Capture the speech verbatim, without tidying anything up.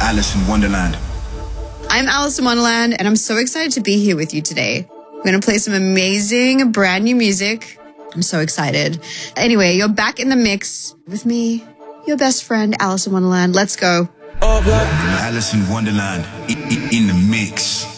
Alice in Wonderland. I'm Alice in Wonderland, and I'm so excited to be here with you today. I'm going to play some amazing brand new music. I'm so excited. Anyway, you're back in the mix with me, your best friend, Alice in Wonderland. Let's go. Alice in Wonderland, in, in, in the mix.